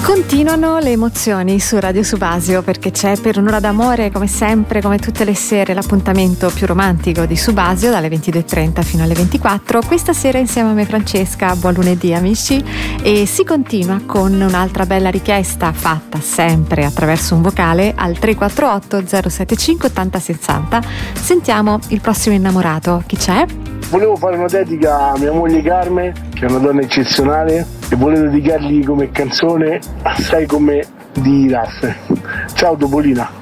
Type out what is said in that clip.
Continuano le emozioni su Radio Subasio perché c'è per un'ora d'amore, come sempre, come tutte le sere, l'appuntamento più romantico di Subasio dalle 22:30 fino alle 24. Questa sera insieme a me Francesca, buon lunedì amici, e si continua con un'altra bella richiesta fatta sempre attraverso un vocale al 348 075 80 60. Sentiamo il prossimo innamorato, chi c'è? Volevo fare una dedica a mia moglie Carme, che è una donna eccezionale, e volevo dedicargli come canzone Sai come di Raff. Ciao Topolina.